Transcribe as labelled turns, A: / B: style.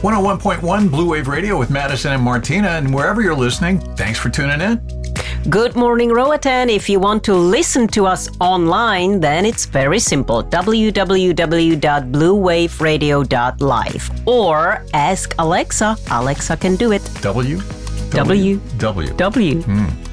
A: 101.1 Blue Wave Radio with Madison and Martina. And wherever you're listening, thanks for tuning in.
B: Good morning, Roatan. If you want to listen to us online, then it's very simple. www.bluewaveradio.live. Or ask Alexa. Alexa can do it.
A: W.
B: W.
A: W.
B: W.